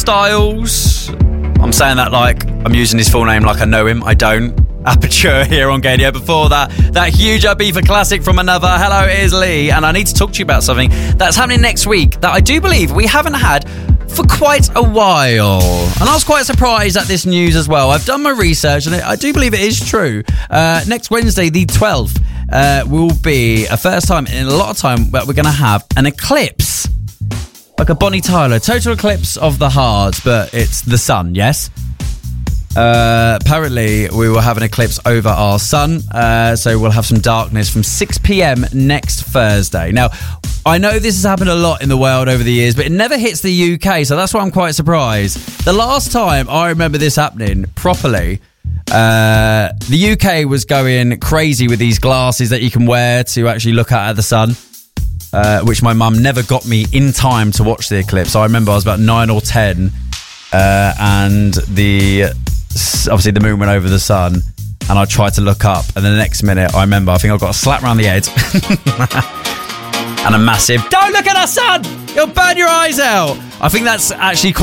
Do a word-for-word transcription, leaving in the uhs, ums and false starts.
Styles. I'm saying that like I'm using his full name like I know him. I don't. Aperture here on Gaydio. Before that, that huge Ibiza classic from Another. Hello, it is Lee, and I need to talk to you about something that's happening next week that I do believe we haven't had for quite a while. And I was quite surprised at this news as well. I've done my research, and I do believe it is true. Uh, next Wednesday, the twelfth, uh, will be a first time in a lot of time that we're going to have an eclipse. Like a Bonnie Tyler. Total eclipse of the heart, but it's the sun, yes? Uh, apparently we will have an eclipse over our sun, uh, so we'll have some darkness from six p.m. next Thursday. Now, I know this has happened a lot in the world over the years, but it never hits the U K, so that's why I'm quite surprised. The last time I remember this happening properly, uh, the U K was going crazy with these glasses that you can wear to actually look out at the sun, uh, which my mum never got me in time to watch the eclipse. So I remember I was about nine or ten, uh, and the... obviously the moon went over the sun, and I tried to look up, and the next minute I remember I think I got a slap around the head and a massive "Don't look at the sun! You'll burn your eyes out." I think that's actually